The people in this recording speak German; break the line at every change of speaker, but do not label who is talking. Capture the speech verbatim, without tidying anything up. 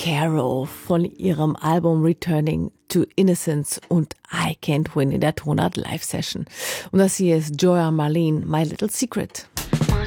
Carol von ihrem Album Returning to Innocence und I Can't Win in der Tonart Live Session. Und das hier ist Joya Marlene, My Little Secret.